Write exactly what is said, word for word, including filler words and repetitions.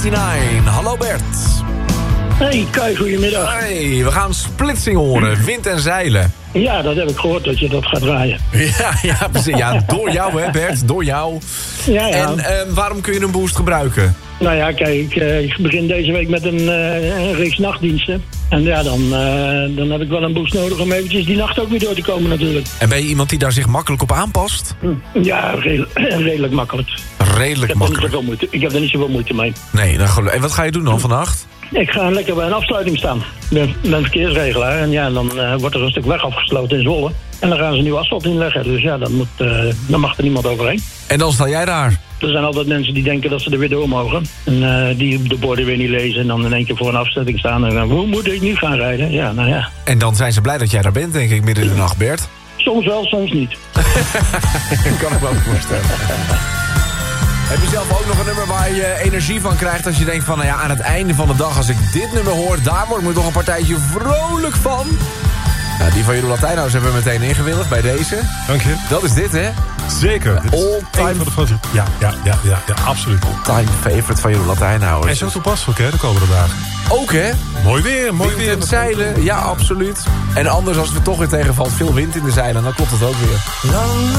negenennegentig. Hallo Bert. Hey Kai, goedemiddag. Hey, we gaan splitsing horen. Wind en zeilen. Ja, dat heb ik gehoord dat je dat gaat draaien. Ja, ja, precies. Ja, door jou hè Bert, door jou. Ja, ja. En uh, waarom kun je een boost gebruiken? Nou ja, kijk, ik, uh, ik begin deze week met een, uh, een reeks nachtdiensten. En ja, dan, uh, dan heb ik wel een boost nodig om eventjes die nacht ook weer door te komen natuurlijk. En ben je iemand die daar zich makkelijk op aanpast? Ja, redelijk, redelijk makkelijk. Redelijk ik makkelijk. Heb moeite, ik heb er niet zoveel moeite mee. Nee, dan geloof. En wat ga je doen dan vannacht? Ik ga lekker bij een afsluiting staan. Ik ben, ben verkeersregelaar en ja, dan uh, wordt er een stuk weg afgesloten in Zwolle. En dan gaan ze nieuw asfalt inleggen. Dus ja, dan, moet, uh, dan mag er niemand overheen. En dan sta jij daar? Er zijn altijd mensen die denken dat ze er weer door mogen. En uh, die de borden weer niet lezen en dan in één keer voor een afzetting staan. En dan, hoe moet ik nu gaan rijden? Ja, nou ja. En dan zijn ze blij dat jij daar bent, denk ik, midden in de nacht, Bert. Soms wel, soms niet. Kan ik me ook voorstellen. Heb je zelf ook nog een nummer waar je energie van krijgt als je denkt van, nou ja, aan het einde van de dag, als ik dit nummer hoor, daar word ik me toch een partijtje vrolijk van? Nou, die van Jeroen Latijnhuis hebben we meteen ingewilligd bij deze. Dank je. Dat is dit, hè? Zeker. Dit is all-time een van de foto's. Ja, ja, ja, ja, ja, absoluut. All-time favorite van Jeroen Latijnhuis. En zo toepasselijk, hè, de komende dagen. Ook, hè? Mooi weer, mooi wind weer. en zeilen, ja, absoluut. En anders, als het toch weer tegenvalt, veel wind in de zeilen, dan klopt het ook weer.